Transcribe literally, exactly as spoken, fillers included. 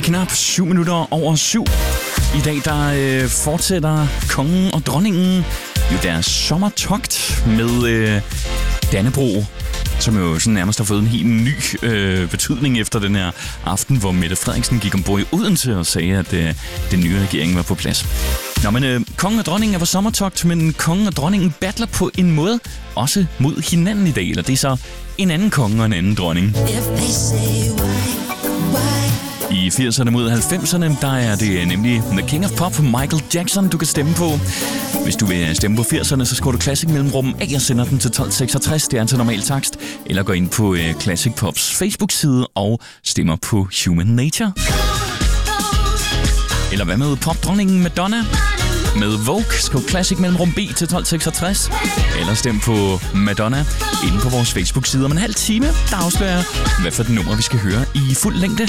knap syv minutter over syv. I dag der øh, fortsætter kongen og dronningen jo deres sommertogt med øh, Dannebrog, som jo sådan nærmest har fået en helt ny øh, betydning efter den her aften, hvor Mette Frederiksen gik ombord i Odense og sagde, at øh, den nye regering var på plads. Nå, men øh, kongen og dronningen er på sommertogt, men kongen og dronningen battler på en måde også mod hinanden i dag. Eller det er så en anden konge og en anden dronning. I firserne mod halvfemserne, der er det nemlig The King of Pop, Michael Jackson, du kan stemme på. Hvis du vil stemme på firserne, så skriver du Classic Mellemrum A og sender den til tolv seksogtres, det er til normal takst. Eller gå ind på uh, Classic Pops Facebook-side og stemmer på Human Nature. Eller hvad med popdronningen Madonna? Med Vogue, skriv Classic Mellemrum B til tolv seksogtres. Eller stem på Madonna inde på vores Facebook-side. Om en halv time, der afslører jeg, hvad for det nummer vi skal høre i fuld længde.